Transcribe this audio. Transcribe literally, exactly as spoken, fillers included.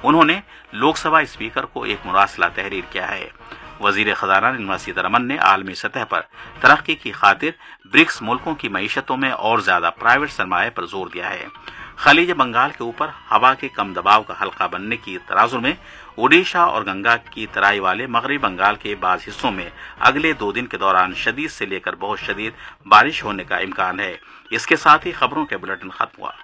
उन्होंने लोकसभा स्पीकर को एक मुरासला तहरीर किया है। वजीर खजाना निर्मला सीतारमन ने आलमी सतह पर तरक्की की खातिर ब्रिक्स मुल्कों की मईशतों में और ज्यादा प्राइवेट सरमाए पर जोर दिया है। खलीज बंगाल के ऊपर हवा के कम दबाव का हल्का बनने की तराजुर में ओडिशा और गंगा की तराई वाले मगरबी बंगाल के बाज़ हिस्सों में अगले दो दिन के दौरान शदीद से लेकर बहुत शदीद बारिश होने का इम्कान है। इसके साथ ही खबरों के बुलेटिन खत्म हुआ।